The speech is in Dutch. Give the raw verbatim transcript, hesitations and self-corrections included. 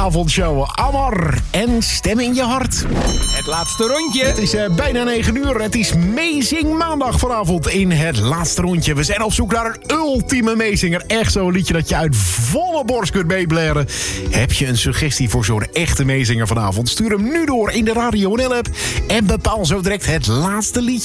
avondshow. Amar en Stem in je hart. Het laatste rondje. Het is uh, bijna negen uur. Het is Meezing Maandag vanavond in het laatste rondje. We zijn op zoek naar een ultieme meezinger. Echt zo'n liedje dat je uit volle borst kunt meeblaren. Heb je een suggestie voor zo'n echte meezinger vanavond? Stuur hem nu door in de Radio N L app en bepaal zo direct het laatste liedje.